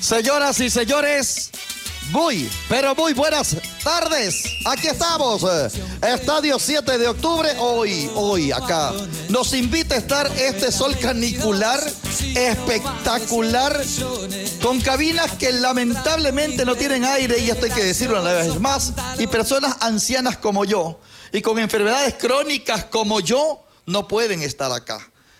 Señoras y señores, pero muy buenas tardes. Aquí estamos, Estadio 7 de octubre. Hoy acá nos invita a estar este sol canicular espectacular, con cabinas que lamentablemente no tienen aire, y esto hay que decirlo una vez más, y personas ancianas como yo y con enfermedades crónicas como yo no pueden estar acá.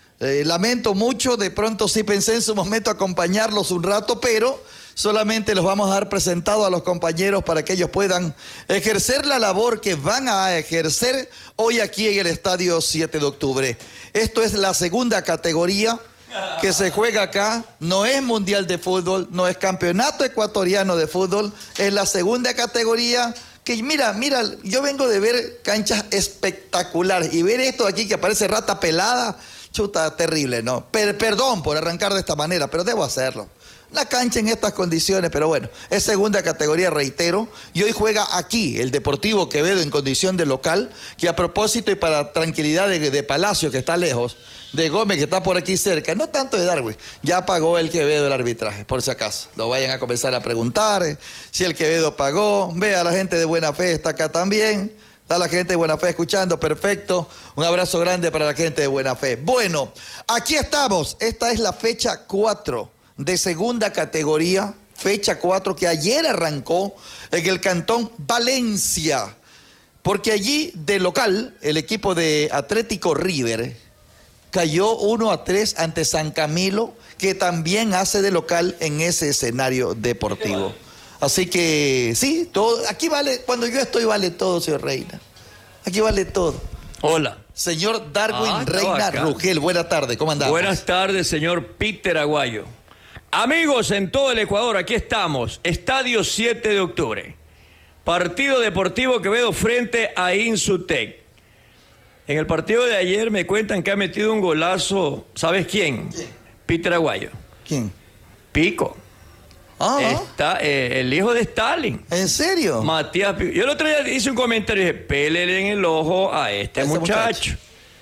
Lamento mucho, de pronto sí pensé en su momento acompañarlos un rato, pero solamente los vamos a dar presentados a los compañeros para que ellos puedan ejercer la labor que van a ejercer hoy aquí en el Estadio 7 de octubre. Esto es la segunda categoría que se juega acá, no es Mundial de Fútbol, no es Campeonato Ecuatoriano de Fútbol, es la segunda categoría. Que mira, yo vengo de ver canchas espectaculares y ver esto aquí que parece rata pelada, chuta, terrible, ¿no? Perdón por arrancar de esta manera, pero debo hacerlo. La cancha en estas condiciones, pero bueno, es segunda categoría, reitero, y hoy juega aquí el Deportivo Quevedo en condición de local, que a propósito y para tranquilidad de Palacio, que está lejos, de Gómez, que está por aquí cerca, no tanto de Darwin, ya pagó el Quevedo el arbitraje, por si acaso. Lo vayan a comenzar a preguntar si el Quevedo pagó. Vea, la gente de buena fe está acá también. Está la gente de buena fe escuchando, perfecto. Un abrazo grande para la gente de buena fe. Bueno, aquí estamos. Esta es la fecha 4 de segunda categoría. Fecha 4 que ayer arrancó en el Cantón Valencia. Porque allí de local, el equipo de Atlético River cayó 1-3 ante San Camilo, que también hace de local en ese escenario deportivo. Así que, sí, todo, aquí vale, cuando yo estoy vale todo, señor Reina. Aquí vale todo. Hola. Señor Darwin Reina Rugel, buena tarde, ¿cómo andamos? Buenas tardes, señor Peter Aguayo. Amigos en todo el Ecuador, aquí estamos, Estadio 7 de octubre. Partido Deportivo Quevedo frente a Insutec. En el partido de ayer me cuentan que ha metido un golazo, ¿sabes quién? ¿Quién? Peter Aguayo. ¿Quién? Pico. Está el hijo de Stalin. ¿En serio? Matías Pico. Yo el otro día hice un comentario y dije, pélele en el ojo a este muchacho.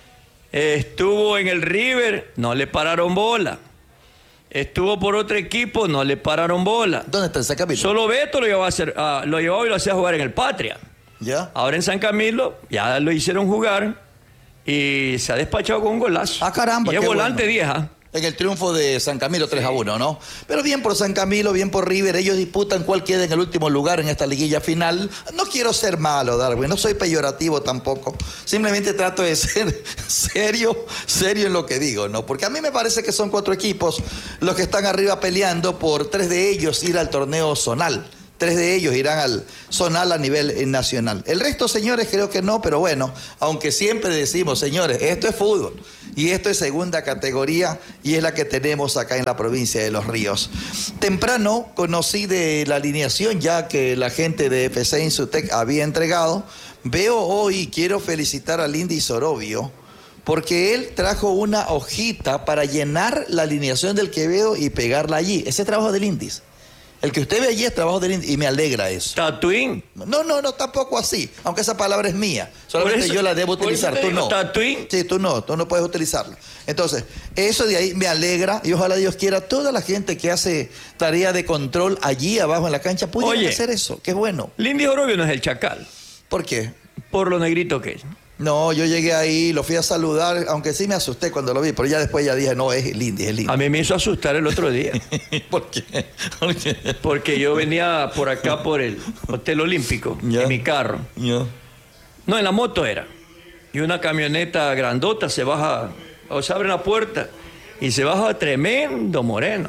Estuvo en el River, no le pararon bola. Estuvo por otro equipo, no le pararon bola. ¿Dónde está el San Camilo? Solo Beto lo llevaba y lo hacía jugar en el Patria. ¿Ya? Ahora en San Camilo ya lo hicieron jugar y se ha despachado con un golazo. Ah, caramba, y es qué volante bueno. 10, ¿ah? En el triunfo de San Camilo 3-1, ¿no? Pero bien por San Camilo, bien por River. Ellos disputan cuál queda en el último lugar en esta liguilla final. No quiero ser malo, Darwin, no soy peyorativo tampoco. Simplemente trato de ser serio en lo que digo, ¿no? Porque a mí me parece que son 4 equipos los que están arriba peleando por 3 de ellos ir al torneo zonal. 3 de ellos irán al zonal a nivel nacional. El resto, señores, creo que no, pero bueno, aunque siempre decimos, señores, esto es fútbol y esto es segunda categoría y es la que tenemos acá en la provincia de Los Ríos. Temprano conocí de la alineación ya que la gente de FC Insutec había entregado. Veo hoy, quiero felicitar a Lindy Sorobio, porque él trajo una hojita para llenar la alineación del Quevedo y pegarla allí. Ese trabajo de Lindis. El que usted ve allí es trabajo de Lindis y me alegra eso. ¿Tatuín? No, tampoco así. Aunque esa palabra es mía. Solamente yo la debo utilizar. Tú no. ¿Tatuín? Sí, tú no puedes utilizarla. Entonces, eso de ahí me alegra y ojalá Dios quiera toda la gente que hace tarea de control allí abajo en la cancha pudiera hacer eso. Qué bueno. Lindy Orobio no es el Chacal. ¿Por qué? Por lo negrito que es. No, yo llegué ahí, lo fui a saludar, aunque sí me asusté cuando lo vi, pero ya después ya dije, no, es Lindy. A mí me hizo asustar el otro día. ¿Por qué? Porque yo venía por acá por el Hotel Olímpico, en mi carro. No, en la moto era. Y una camioneta grandota se baja, o se abre la puerta, y se baja tremendo moreno.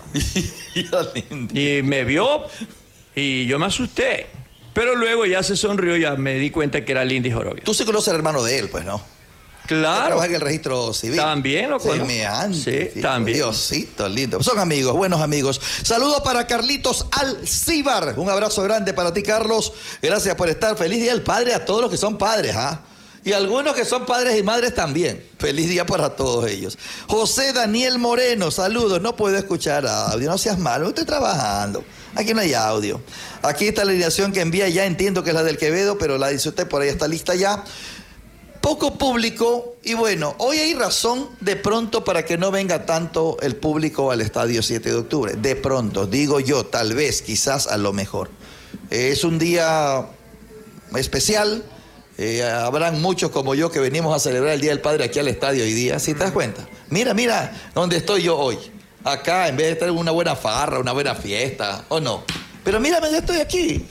Y me vio, y yo me asusté. Pero luego ya se sonrió, ya me di cuenta que era Lindy Orobio. Tú sí conoces al hermano de él, pues, ¿no? Claro. Trabaja en el registro civil. También lo conozco. Sí, también. Diosito lindo. Son amigos, buenos amigos. Saludos para Carlitos Alcíbar. Un abrazo grande para ti, Carlos. Gracias por estar. Feliz Día del Padre a todos los que son padres, ¿ah? Y algunos que son padres y madres también. Feliz día para todos ellos. José Daniel Moreno, saludos. No puedo escuchar audio, no seas malo, estoy trabajando. Aquí no hay audio. Aquí está la alineación que envía, ya entiendo que es la del Quevedo, pero la dice usted, por ahí está lista ya. poco público y bueno, hoy hay razón de pronto para que no venga tanto el público al estadio 7 de octubre. De pronto, digo yo, tal vez, quizás a lo mejor. Es un día especial. Habrán muchos como yo que venimos a celebrar el Día del Padre aquí al estadio hoy día. ¿Sí te das cuenta? Mira dónde estoy yo hoy. Acá, en vez de estar en una buena farra, una buena fiesta, ¿o no? Pero mírame, ya estoy aquí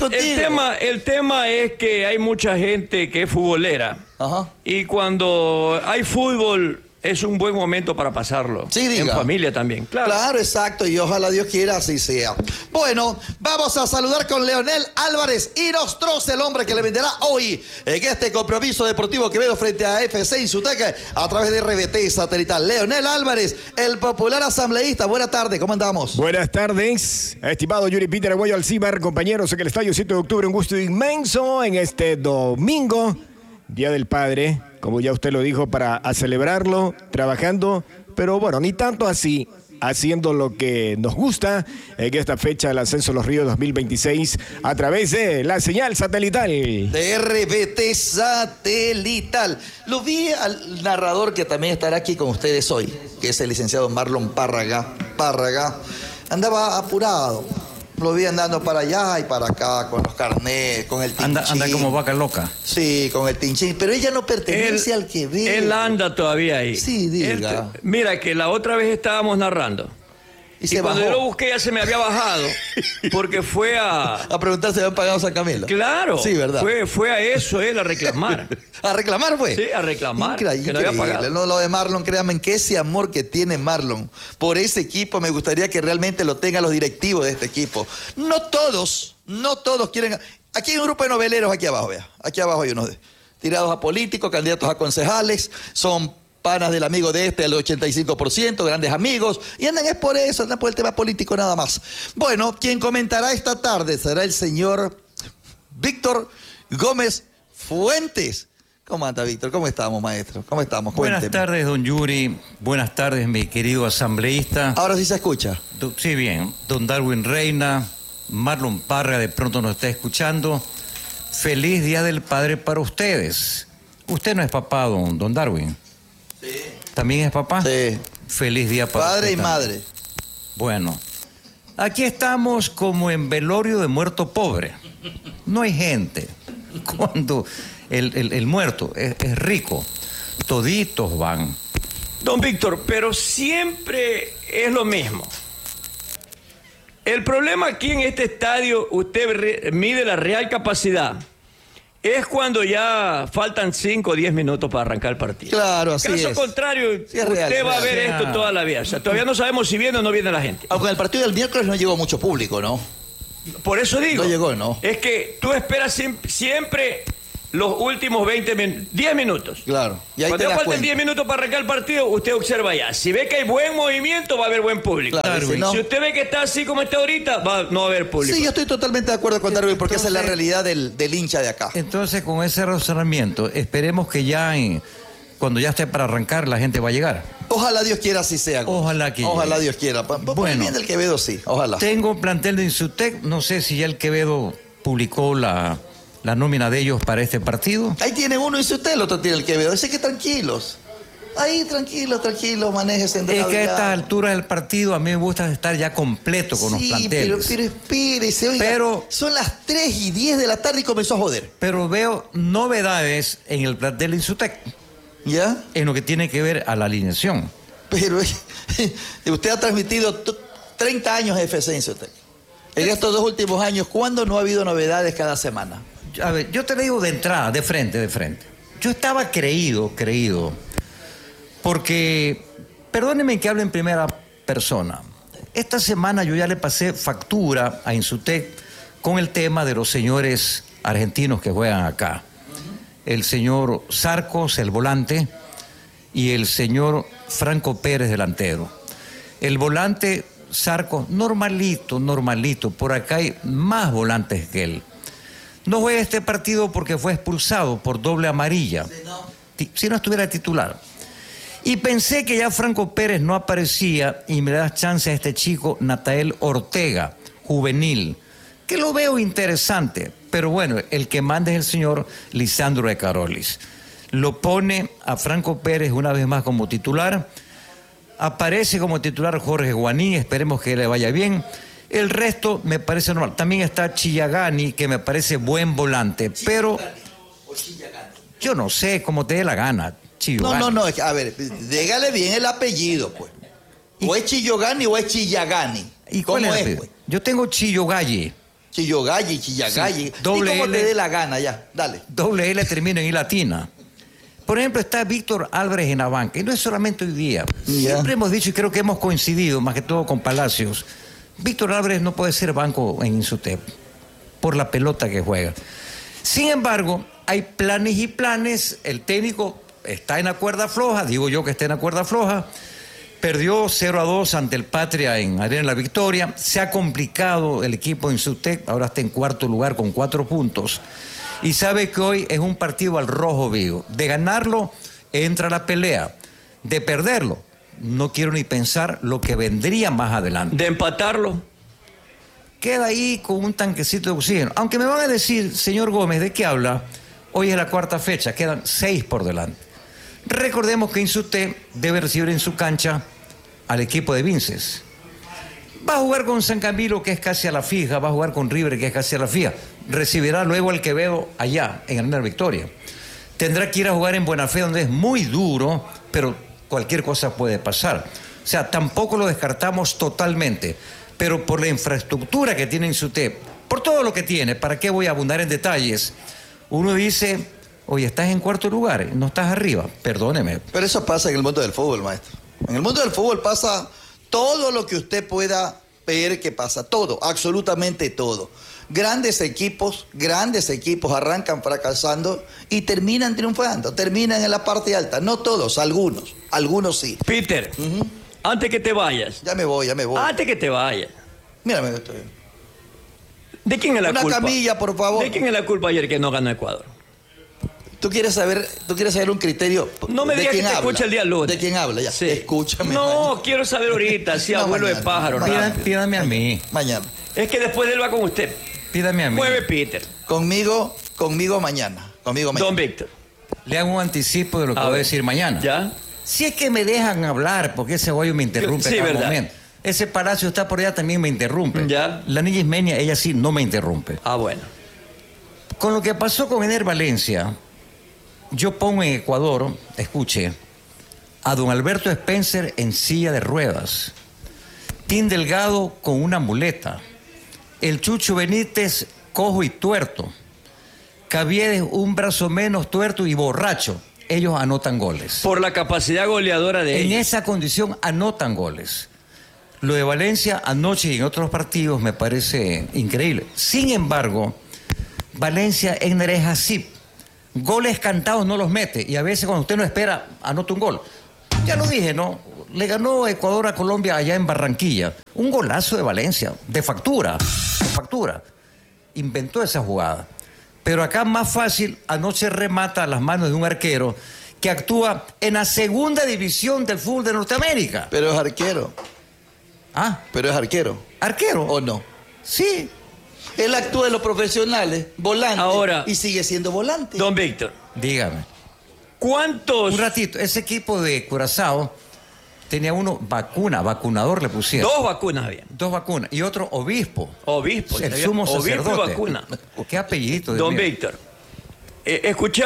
el tema es que hay mucha gente que es futbolera. Ajá. Y cuando hay fútbol es un buen momento para pasarlo. Sí, diga. En familia también, claro. Claro, exacto, y ojalá Dios quiera así sea. Bueno, vamos a saludar con Leonel Álvarez y Nostros, el hombre que le venderá hoy en este compromiso deportivo Quevedo frente a FC Insutec a través de RBT Satelital. Leonel Álvarez, el popular asambleísta. Buenas tardes, ¿cómo andamos? Buenas tardes, estimado Yuri Peter Aguayo Alcibar, compañeros en el estadio 7 de octubre. Un gusto inmenso en este domingo, Día del Padre, como ya usted lo dijo, para celebrarlo, trabajando, pero bueno, ni tanto así, haciendo lo que nos gusta en esta fecha del Ascenso a los Ríos 2026 a través de la señal satelital. De RBT Satelital. Lo vi al narrador que también estará aquí con ustedes hoy, que es el licenciado Marlon Párraga. Andaba apurado. Lo vi andando para allá y para acá con los carnets, con el tinchín. Anda como vaca loca. Sí, con el tinchín. Pero ella no pertenece al Quevedo. Él anda todavía ahí. Sí, diga. Mira, que la otra vez estábamos narrando. Y cuando yo lo busqué ya se me había bajado. Porque fue a preguntar si habían pagado San Camilo. Claro. Sí, ¿verdad? Fue a eso él, a reclamar. ¿A reclamar fue? Sí, a reclamar. Que no había pagado. No, lo de Marlon, créanme, en que ese amor que tiene Marlon por ese equipo, me gustaría que realmente lo tengan los directivos de este equipo. No todos quieren. Aquí hay un grupo de noveleros aquí abajo, vea. Aquí abajo hay unos tirados a políticos, candidatos a concejales, son panas del amigo de este, el 85%, grandes amigos, y andan es por eso, andan por el tema político nada más. Bueno, quien comentará esta tarde será el señor Víctor Gómez Fuentes. ¿Cómo anda, Víctor? ¿Cómo estamos, maestro? ¿Cómo estamos? Buenas Cuénteme. tardes, don Yuri. Buenas tardes, mi querido asambleísta. Ahora sí se escucha. Sí, bien. Don Darwin Reina, Marlon Parra de pronto nos está escuchando. Feliz Día del Padre para ustedes. Usted no es papá, don Darwin. Sí. ¿También es papá? Sí. Feliz día para padre y también. madre. Bueno, aquí estamos como en velorio de muerto pobre. No hay gente. Cuando el muerto es rico, toditos van. Don Víctor, pero siempre es lo mismo. El problema aquí en este estadio, usted mide la real capacidad. Es cuando ya faltan 5 o 10 minutos para arrancar el partido. Claro, así es. Caso contrario, sí, usted va a ver esto toda la vida. O sea, todavía no sabemos si viene o no viene la gente. Aunque en el partido del miércoles no llegó mucho público, ¿no? Por eso digo. No llegó, ¿no? Es que tú esperas siempre los últimos 10 minutos. Claro. Y ahí cuando ya faltan 10 minutos para arrancar el partido, usted observa ya. Si ve que hay buen movimiento, va a haber buen público. Claro, si usted ve que está así como está ahorita, no va a haber público. Sí, yo estoy totalmente de acuerdo con Darwin, porque esa es la realidad del hincha de acá. Entonces, con ese razonamiento, esperemos que ya cuando ya esté para arrancar, la gente va a llegar. Ojalá Dios quiera así sea. Ojalá Dios quiera. Por bueno, bien del Quevedo, sí, ojalá. Tengo un plantel de Insutec, no sé si ya el Quevedo publicó la nómina de ellos para este partido. Ahí tiene uno Insutec, el otro tiene el Quevedo. Dice que tranquilos. Ahí, tranquilo, manéjese. Es que a estas alturas del partido a mí me gusta estar ya completo con los planteles. Pero espérese, oiga, son las 3:10 de la tarde y comenzó a joder. Pero veo novedades en el plantel de Insutec. ¿Ya? En lo que tiene que ver a la alineación. Pero usted ha transmitido 30 años de FC Insutec. En estos 2 últimos años, ¿cuándo no ha habido novedades cada semana? A ver, yo te lo digo de entrada, de frente. Yo estaba creído, porque, perdónenme que hable en primera persona. Esta semana yo ya le pasé factura a Insutec con el tema de los señores argentinos que juegan acá. El señor Sarcos, el volante, y el señor Franco Pérez, delantero. El volante Sarcos, normalito. Por acá hay más volantes que él. No juega este partido porque fue expulsado por doble amarilla. Si no estuviera titular. Y pensé que ya Franco Pérez no aparecía y me das chance a este chico Natael Ortega, juvenil, que lo veo interesante. Pero bueno, el que manda es el señor Lisandro de Carolis. lo pone a Franco Pérez una vez más como titular. Aparece como titular Jorge Guaní, esperemos que le vaya bien. El resto me parece normal. También está Chillagani, que me parece buen volante, pero yo no sé cómo te dé la gana. Chillagani. No, a ver, dígale bien el apellido, pues. O es Chillogani o es Chillagani. ¿Y cuál es, pues? Yo tengo Chillogalle. Chillogalle, Chillagalle. Sí, doble ¿Y cómo L, te dé la gana ya? Dale. Doble L termina en I latina. Por ejemplo, está Víctor Álvarez en la banca. Y no es solamente hoy día. Siempre hemos dicho, y creo que hemos coincidido, más que todo con Palacios, Víctor Álvarez no puede ser banco en Insutep por la pelota que juega. Sin embargo, hay planes y planes. El técnico está en la cuerda floja, digo yo que está en la cuerda floja. Perdió 0-2 ante el Patria en Arena La Victoria. Se ha complicado el equipo en Insutep, ahora está en cuarto lugar con 4 puntos. Y sabe que hoy es un partido al rojo vivo. De ganarlo, entra la pelea. De perderlo, no quiero ni pensar lo que vendría más adelante. De empatarlo, queda ahí con un tanquecito de oxígeno. Aunque me van a decir, señor Gómez, ¿de qué habla? Hoy es la cuarta fecha, quedan 6 por delante. Recordemos que Insutep debe recibir en su cancha al equipo de Vinces. Va a jugar con San Camilo, que es casi a la fija, va a jugar con River, que es casi a la fija. Recibirá luego al Quevedo allá, en Arena Victoria. Tendrá que ir a jugar en Buena Fe, donde es muy duro, pero cualquier cosa puede pasar. O sea, tampoco lo descartamos totalmente. Pero por la infraestructura que tiene Insutep, por todo lo que tiene, ¿para qué voy a abundar en detalles? Uno dice, oye, estás en cuarto lugar, no estás arriba, perdóneme. Pero eso pasa en el mundo del fútbol, maestro. En el mundo del fútbol pasa todo lo que usted pueda ver que pasa, todo, absolutamente todo. Grandes equipos arrancan fracasando y terminan triunfando, terminan en la parte alta. No todos, algunos sí. Peter, antes que te vayas. Ya me voy. Antes que te vayas. Mírame, estoy. ¿De quién es la culpa? Una camilla, por favor. ¿De quién es la culpa ayer que no ganó Ecuador? ¿Tú quieres saber un criterio? No me digas que te escucha el día lunes. ¿De quién habla? Ya. Sí. Escúchame. No, mañana. quiero saber ahorita si abuelo de pájaro. Pídame a mí. Mañana. Es que después de él va con usted. Pídame a mí. Mueve Peter. Conmigo mañana. Don Víctor. Le hago un anticipo de lo que voy a decir mañana. ¿Ya? Si es que me dejan hablar, porque ese bollo me interrumpe cada momento. Ese Palacio está por allá, también me interrumpe. ¿Ya? La niña Ismenia, ella sí no me interrumpe. Ah, bueno. Con lo que pasó con Ener Valencia, yo pongo en Ecuador, escuche, a don Alberto Spencer en silla de ruedas, Tim Delgado con una muleta, el Chucho Benítez cojo y tuerto, Caviedes un brazo menos tuerto y borracho. Ellos anotan goles. Por la capacidad goleadora de ellos. En esa condición anotan goles. Lo de Valencia anoche y en otros partidos me parece increíble. Sin embargo, Valencia Ener es así. Goles cantados no los mete y a veces cuando usted no espera, anota un gol. Ya lo dije, ¿no? Le ganó Ecuador a Colombia allá en Barranquilla. Un golazo de Valencia, de factura. Inventó esa jugada. Pero acá más fácil, anoche remata a las manos de un arquero que actúa en la segunda división del fútbol de Norteamérica. Pero es arquero. ¿Ah? Pero es arquero. ¿Arquero? ¿O no? Sí. Él actúa en los profesionales, volante. Ahora, y sigue siendo volante. Don Víctor. Dígame. ¿Cuántos? Un ratito, ese equipo de Curazao tenía uno vacunador le pusieron. 2 vacunas había. 2 vacunas. Y otro obispo. Obispo. El sumo sacerdote. Obispo y vacuna. Qué apellidito. Don Víctor, escuché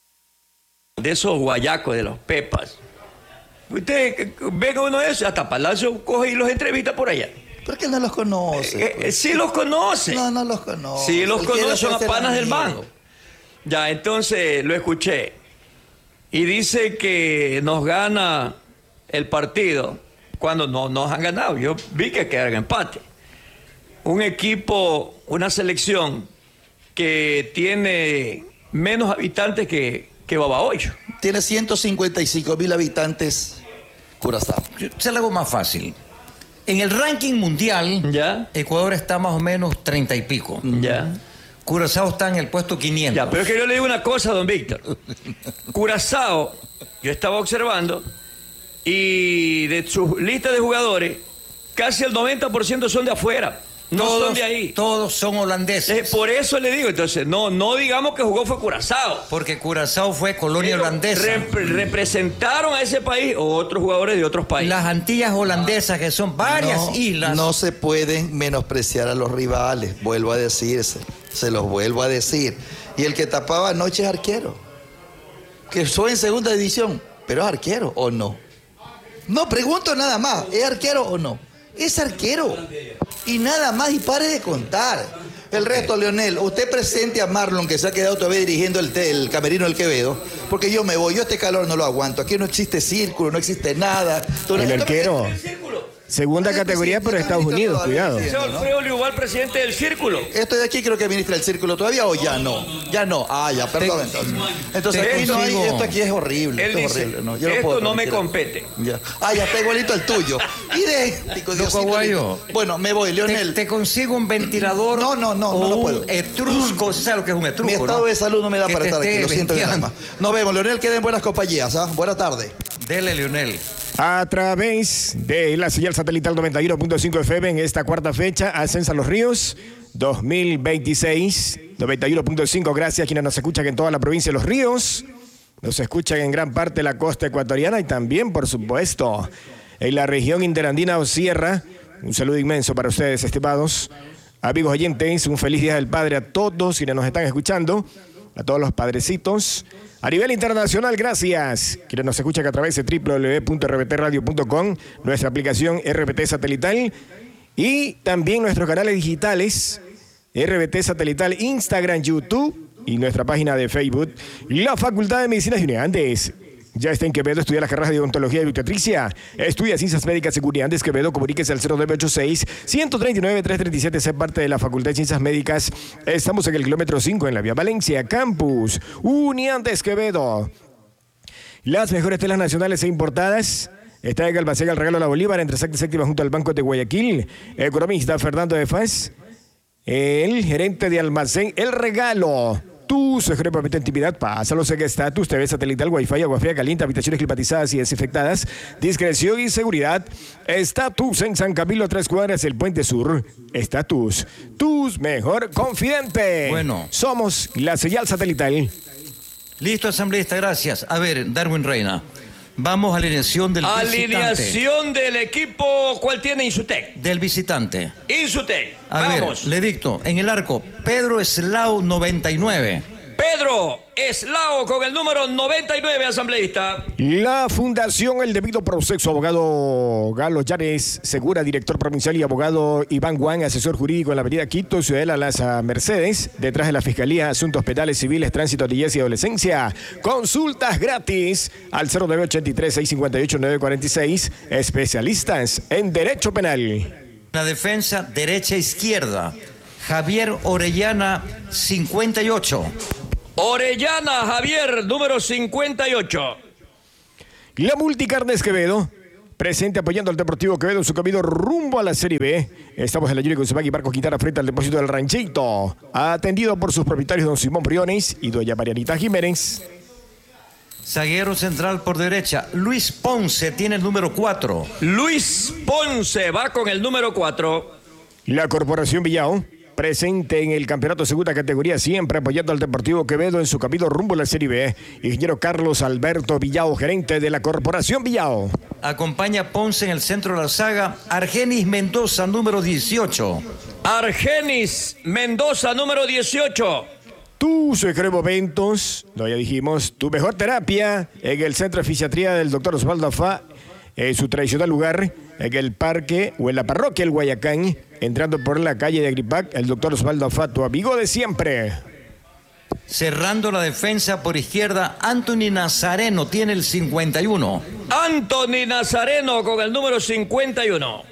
de esos guayacos de los Pepas. Usted ve uno de esos, hasta Palacio coge y los entrevista por allá. ¿Por qué no los conoce? Sí los conoce. No los conoce. Sí los Él quiere conoce, son hacerse panas del amigo. mango. Ya, entonces lo escuché. Y dice que nos gana el partido cuando no nos han ganado. Yo vi que quedaron empate. Un equipo, una selección que tiene menos habitantes que Babahoyo. Tiene 155,000 habitantes Curazao. Se lo hago más fácil. En el ranking mundial, ¿Ya? Ecuador está más o menos 30 y pico. Ya. Curazao está en el puesto 500. Ya, pero es que yo le digo una cosa, don Víctor. Curazao, yo estaba observando, y de su lista de jugadores, casi el 90% son de afuera. No son de ahí. Todos son holandeses. Por eso le digo, entonces, no digamos que jugó fue Curazao. Porque Curazao fue colonia holandesa. Representaron a ese país otros jugadores de otros países. Las Antillas holandesas, que son varias islas. No se pueden menospreciar a los rivales, vuelvo a decirse. Se los vuelvo a decir. Y el que tapaba anoche es arquero. Que fue en segunda división, pero es arquero o no. No, pregunto nada más, ¿es arquero o no? Es arquero. Y nada más, y pare de contar. El resto, Leonel, usted presente a Marlon, que se ha quedado todavía dirigiendo el camerino del Quevedo, porque yo me voy, yo este calor no lo aguanto. Aquí no existe círculo, no existe nada. El arquero. Segunda categoría, pero Estados Unidos, cuidado. Señor Alfredo Liubar, presidente del Círculo. Esto de aquí creo que administra el Círculo todavía, o ya no. Ya no. Ah, ya, perdón entonces. Entonces esto aquí es horrible. Él dice, horrible. No, yo esto no me compete. Ya. Ah, ya está igualito al tuyo. Idéntico, Diosito. Aguayo. Bueno, me voy, Leonel. Te consigo un ventilador. No lo puedo. Un etrusco, ¿sabes lo que es un etrusco? Mi estado de salud no me da para estar aquí, lo siento nada venteando. más. Nos vemos, Leonel, queden buenas compañías, ¿ah? Buena tarde. Dele, Leonel. A través de la señal satelital 91.5 FM en esta cuarta fecha, Ascenso a los Ríos 2026, 91.5. Gracias a quienes nos escuchan en toda la provincia de Los Ríos, nos escuchan en gran parte de la costa ecuatoriana y también, por supuesto, en la región interandina o sierra. Un saludo inmenso para ustedes, estimados amigos oyentes. Un feliz Día del Padre a todos quienes nos están escuchando, a todos los padrecitos. A nivel internacional, gracias. Quienes nos escuchan a través de www.rbtradio.com, nuestra aplicación RBT Satelital y también nuestros canales digitales RBT Satelital, Instagram, YouTube y nuestra página de Facebook. La Facultad de Medicina Junior Andes ya está en Quevedo, estudia las carreras de odontología y obstetricia. Estudia Ciencias Médicas Seguridad Andes Quevedo, comuníquese al 0986-139-337, ser parte de la Facultad de Ciencias Médicas. Estamos en el kilómetro 5 en la Vía Valencia, Campus Uniandes Quevedo. Las mejores telas nacionales e importadas. Está en Galvacega, el regalo a la Bolívar, entre sexta y séptima junto al Banco de Guayaquil. Economista Fernando de Faz, el gerente de almacén El Regalo. Tu sugerencia intimidad, pásalos en Estatus, TV satelital, Wi-Fi, agua fría caliente, habitaciones climatizadas y desinfectadas, discreción y seguridad. Estatus en San Camilo, 3 cuadras, el Puente Sur. Estatus, tus mejor confidente. Bueno. Somos la señal satelital. Listo, asambleísta, gracias. A ver, Darwin Reina, vamos a la alineación del visitante. Alineación del equipo, ¿cuál tiene Insutec? Del visitante. Insutec, vamos. Le dicto, en el arco, Pedro Eslao, 99. Pedro Eslao con el número 99, asambleísta. La Fundación El Debido Proceso, abogado Galo Llanes Segura, director provincial, y abogado Iván Guan, asesor jurídico en la avenida Quito, Ciudadela Las Mercedes, detrás de la Fiscalía, Asuntos Penales, Civiles, Tránsito, Niñez y Adolescencia. Consultas gratis al 0983-658-946, especialistas en Derecho Penal. La defensa derecha-izquierda, Javier Orellana, 58. Orellana Javier, número 58. La Multicarnes Quevedo, presente apoyando al Deportivo Quevedo en su camino rumbo a la Serie B. Estamos en la Yuri Consumaki y Marcos Quintana frente al depósito del Ranchito. Atendido por sus propietarios don Simón Briones y doña Marianita Jiménez. Zaguero central por derecha, Luis Ponce tiene el número 4. Luis Ponce va con el número 4. La Corporación Villao, presente en el campeonato de segunda categoría, siempre apoyando al Deportivo Quevedo en su camino rumbo a la Serie B. Ingeniero Carlos Alberto Villao, gerente de la Corporación Villao. Acompaña Ponce en el centro de la saga, Argenis Mendoza, número 18. Argenis Mendoza, número 18. Tus mejores momentos, no, ya dijimos, tu mejor terapia en el Centro de Fisiatría del Dr. Osvaldo Afá, en su tradicional lugar, en el parque o en la parroquia El Guayacán, entrando por la calle de Agripac, el Dr. Osvaldo Afá, tu amigo de siempre. Cerrando la defensa por izquierda, Anthony Nazareno tiene el 51. Anthony Nazareno con el número 51.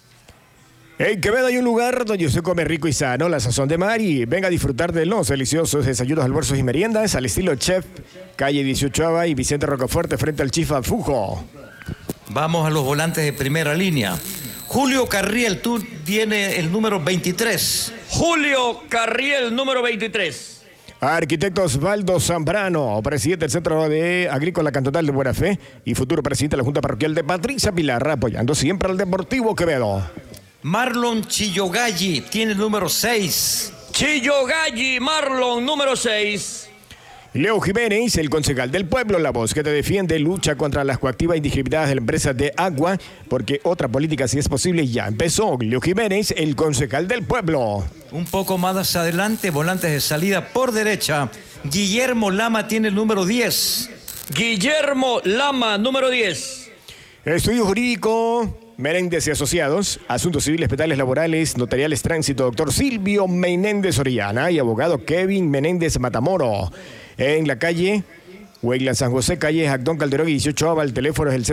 En Quevedo hay un lugar donde usted come rico y sano, la sazón de mar, y venga a disfrutar de los deliciosos desayunos, almuerzos y meriendas al estilo chef, calle 18ª y Vicente Rocafuerte frente al Chifa Fujo. Vamos a los volantes de primera línea. Julio Carriel, tú tienes el número 23. Julio Carriel, número 23. Arquitecto Osvaldo Zambrano, presidente del Centro de Agrícola Cantonal de Buena Fe y futuro presidente de la Junta Parroquial de Patricia Pilar, apoyando siempre al Deportivo Quevedo. Marlon Chillogalli tiene el número 6. Chillogalli, Marlon, número 6. Leo Jiménez, el concejal del pueblo, la voz que te defiende, lucha contra las coactivas indiscriminadas de la empresa de agua, porque otra política, si es posible, ya empezó. Leo Jiménez, el concejal del pueblo. Un poco más adelante, volantes de salida por derecha. Guillermo Lama tiene el número 10. Guillermo Lama, número 10. Estudio Jurídico, Menéndez y Asociados, Asuntos Civiles, Penales, Laborales, Notariales, Tránsito, doctor Silvio Menéndez Orellana y abogado Kevin Menéndez Matamoro. En la calle Huegla San José, calle Jacdón Calderón 18 el teléfono es el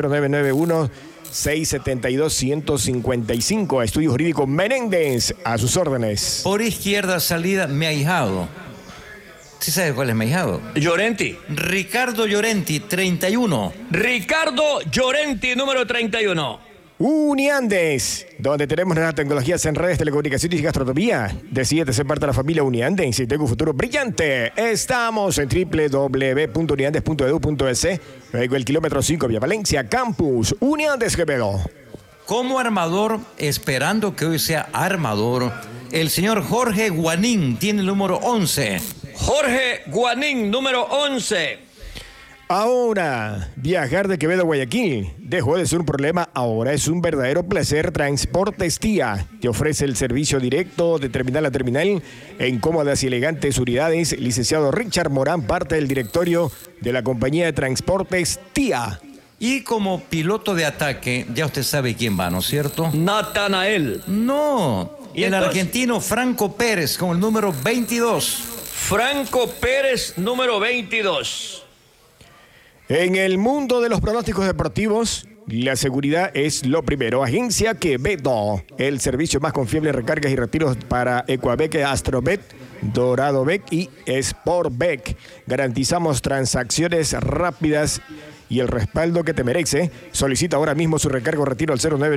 0991-672-155. Estudio Jurídico Menéndez, a sus órdenes. Por izquierda salida, mi ahijado. ¿Sí sabe cuál es mi ahijado? Llorenti. Ricardo Llorenti, 31. Ricardo Llorenti, número 31. Uniandes, donde tenemos nuevas tecnologías en redes, telecomunicaciones y gastronomía. Decídete ser parte de la familia Uniandes y tengo un futuro brillante. Estamos en www.uniandes.edu.es. Luego el kilómetro 5 Vía Valencia, Campus Uniandes Quevedo. Como armador, esperando que hoy sea armador, el señor Jorge Guanín tiene el número 11. Jorge Guanín, número 11. Ahora, viajar de Quevedo a Guayaquil dejó de ser un problema, ahora es un verdadero placer. Transportes Tía te ofrece el servicio directo de terminal a terminal en cómodas y elegantes unidades. Licenciado Richard Morán, parte del directorio de la compañía de Transportes Tía. Y como piloto de ataque, ya usted sabe quién va, ¿no es cierto? Natanael. No, ¿Y el entonces? argentino Franco Pérez con el número 22. Franco Pérez, número 22. En el mundo de los pronósticos deportivos, la seguridad es lo primero. Agencia Quevedo, el servicio más confiable de recargas y retiros para Ecuabec, Astrobet, Doradobec y Sportbec. Garantizamos transacciones rápidas y el respaldo que te merece. Solicita ahora mismo su recargo o retiro al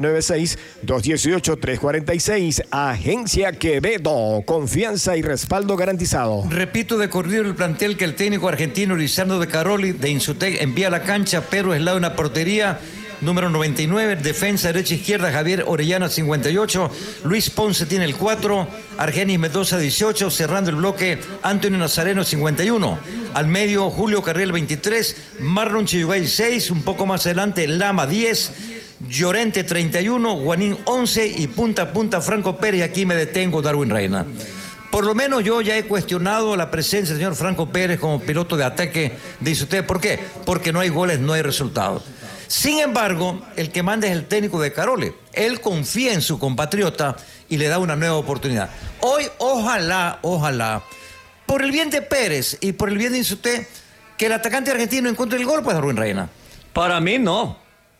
0996-218-346. Agencia Quevedo, confianza y respaldo garantizado. Repito de corrido el plantel que el técnico argentino Lisandro de Caroli de Insutec envía a la cancha. Pedro Eslao en la portería. Número 99, defensa derecha-izquierda, Javier Orellana 58, Luis Ponce tiene el 4, Argenis Mendoza 18, cerrando el bloque Antonio Nazareno 51, al medio Julio Carriel 23, Marlon Chillogalli 6, un poco más adelante Lama 10, Llorente 31, Guanín 11 y punta a punta Franco Pérez. Aquí me detengo, Darwin Reina. Por lo menos yo ya he cuestionado la presencia del señor Franco Pérez como piloto de ataque, dice usted. ¿Por qué? Porque no hay goles, no hay resultados. Sin embargo, el que manda es el técnico de Carole. Él confía en su compatriota y le da una nueva oportunidad. Hoy, ojalá, por el bien de Pérez y por el bien de Insuté, que el atacante argentino encuentre el gol, pues, Darwin Reina. Para mí no.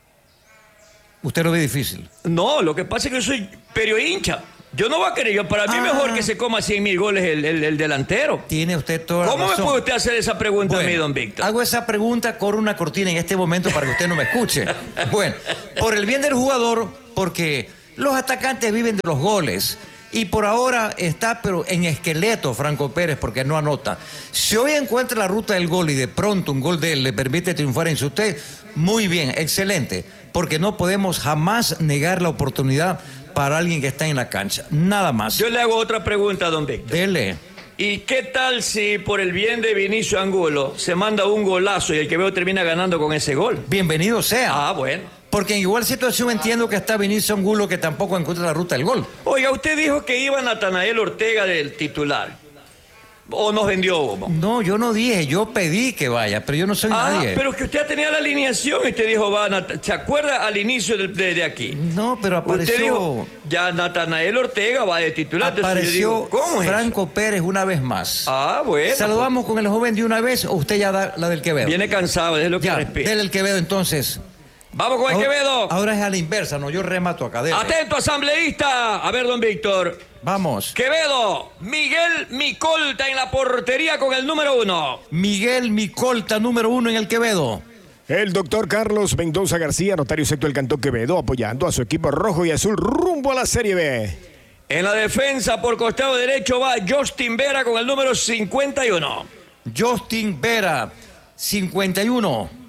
¿Usted lo ve difícil? No, lo que pasa es que yo soy hincha. Yo no voy a querer, para mí mejor que se coma 100.000 goles el delantero. Tiene usted toda la razón. ¿Cómo me puede usted hacer esa pregunta a mí, don Víctor? Hago esa pregunta, corro una cortina en este momento para que usted no me escuche. Bueno, por el bien del jugador, porque los atacantes viven de los goles. Y por ahora está, pero en esqueleto, Franco Pérez, porque no anota. Si hoy encuentra la ruta del gol y de pronto un gol de él le permite triunfar en su usted, muy bien, excelente. Porque no podemos jamás negar la oportunidad para alguien que está en la cancha. Nada más. Yo le hago otra pregunta, don Víctor. Dele. ¿Y qué tal si por el bien de Vinicio Angulo se manda un golazo y el Quevedo termina ganando con ese gol? Bienvenido sea. Ah, bueno. Porque en igual situación entiendo que está Vinicio Angulo, que tampoco encuentra la ruta del gol. Oiga, usted dijo que iba Natanael Ortega del titular. ¿O nos vendió humo? No, yo no dije, yo pedí que vaya, pero yo no soy nadie. Pero que usted tenía la alineación y usted dijo, ¿se acuerda al inicio de aquí? No, pero apareció... Usted dijo, ya Natanael Ortega va de titular. Apareció digo, ¿cómo es Franco eso? Pérez una vez más. Ah, bueno. ¿Saludamos con el joven de una vez o usted ya da la del Quevedo? Viene cansado, es lo que ya, respira. dele el Quevedo entonces. Vamos con el Quevedo. Ahora es a la inversa, no, yo remato acá. Dele. Atento, asambleísta. A ver, don Víctor. Vamos. Quevedo, Miguel Micolta en la portería con el número 1. Miguel Micolta, número 1 en el Quevedo. El doctor Carlos Mendoza García, notario secto del Cantón Quevedo, apoyando a su equipo rojo y azul rumbo a la Serie B. En la defensa por costado derecho va Justin Vera con el número 51. Justin Vera, 51.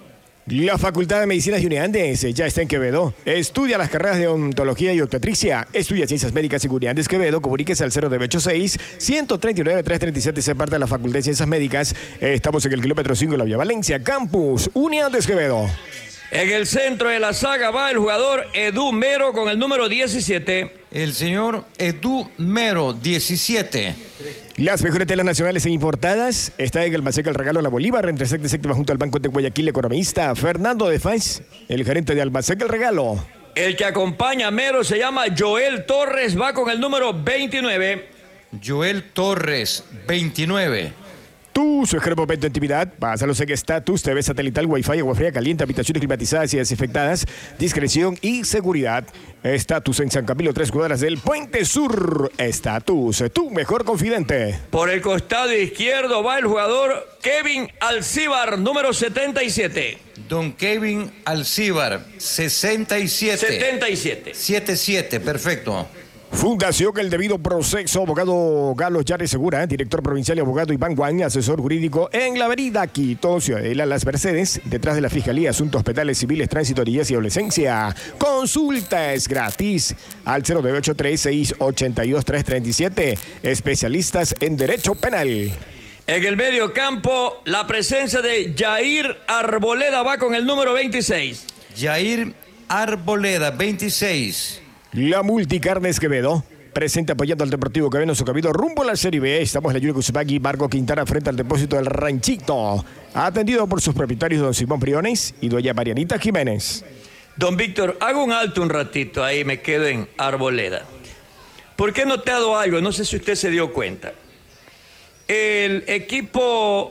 La Facultad de Medicina de Uniandes ya está en Quevedo. Estudia las carreras de odontología y obstetricia. Estudia ciencias médicas en Uniandes Quevedo. Comuníquese al 0986-139-337. Se parte de la Facultad de Ciencias Médicas. Estamos en el kilómetro 5 de la Vía Valencia, Campus Uniandes Quevedo. En el centro de la saga va el jugador Edu Mero con el número 17. El señor Edu Mero, 17. Las mejores telas nacionales e importadas está en el Almacén El Regalo La Bolívar, entre sexta y séptima, junto al Banco de Guayaquil. Economista Fernando de Faz, el gerente de Almacén El Regalo. El que acompaña a Mero se llama Joel Torres, va con el número 29. Joel Torres, 29. Tu su momento de intimidad, pásalo en Estatus, TV satelital, Wi-Fi, agua fría caliente, habitaciones climatizadas y desinfectadas, discreción y seguridad. Estatus en San Camilo, 3 cuadras del Puente Sur. Estatus, tu mejor confidente. Por el costado izquierdo va el jugador Kevin Alcíbar, número 77. Don Kevin Alcíbar, 67. 77. 77, perfecto. Fundación El Debido Proceso, abogado Galo Yares Segura, director provincial y abogado Iván Guan, asesor jurídico en la avenida Quito, Ciudadela Las Mercedes, detrás de la Fiscalía, Asuntos Penales, Civiles, Tránsito, Niñez y Adolescencia. Consulta es gratis al 0983-682-337, especialistas en Derecho Penal. En el medio campo, la presencia de Jair Arboleda va con el número 26. Jair Arboleda, 26. La Multicarnes Quevedo, presente apoyando al Deportivo Quevedo en su camino rumbo a la Serie B. Estamos en la Yuri Cusubagui, Marco Quintana, frente al depósito del Ranchito. Atendido por sus propietarios, don Simón Briones y doña Marianita Jiménez. Don Víctor, hago un alto un ratito ahí, me quedo en Arboleda. ¿Por qué he notado algo? No sé si usted se dio cuenta. El equipo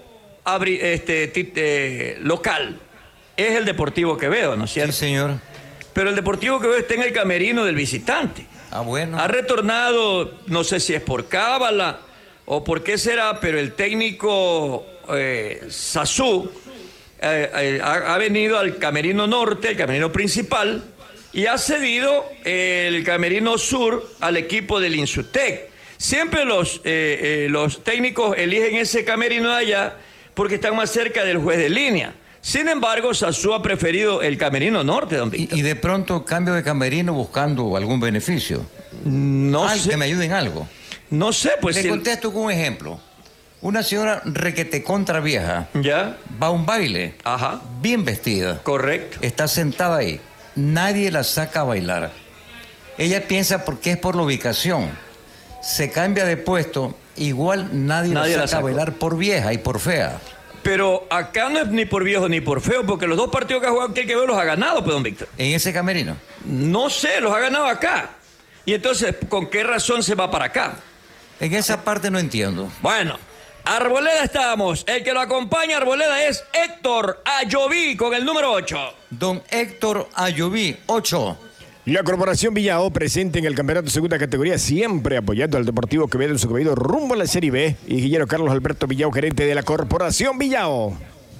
local es el Deportivo Quevedo, ¿no es cierto? Sí, señor. Pero el Deportivo Quevedo está en el camerino del visitante. Ah, bueno. Ha retornado, no sé si es por cábala o por qué será, pero el técnico Sasú ha venido al camerino norte, el camerino principal, y ha cedido el camerino sur al equipo del Insutec. Siempre los técnicos eligen ese camerino de allá porque están más cerca del juez de línea. Sin embargo, Sasú ha preferido el camerino norte, don Víctor. Y de pronto cambio de camerino buscando algún beneficio. No sé. Que me ayude en algo. No sé, pues... Le contesto con un ejemplo. Una señora requete contra vieja. ¿Ya? Va a un baile. Ajá. Bien vestida. Correcto. Está sentada ahí. Nadie la saca a bailar. Ella piensa porque es por la ubicación. Se cambia de puesto. Igual nadie la saca a bailar por vieja y por fea. Pero acá no es ni por viejo ni por feo, porque los dos partidos que ha jugado aquel que veo los ha ganado, pues, don Víctor. ¿En ese camerino? No sé, los ha ganado acá. Y entonces, ¿con qué razón se va para acá? En esa parte no entiendo. Bueno, Arboleda estamos. El que lo acompaña a Arboleda es Héctor Ayoví con el número 8. Don Héctor Ayoví, 8. La Corporación Villao, presente en el campeonato de segunda categoría, siempre apoyando al Deportivo Quevedo en su camino rumbo a la Serie B. Y Guillermo Carlos Alberto Villao, gerente de la Corporación Villao.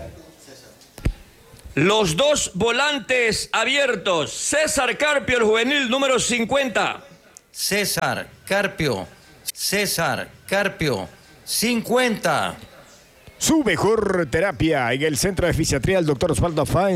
Los dos volantes abiertos. César Carpio, el juvenil número 50. César Carpio, 50. Su mejor terapia en el Centro de Fisiatría del Dr. Osvaldo Afán.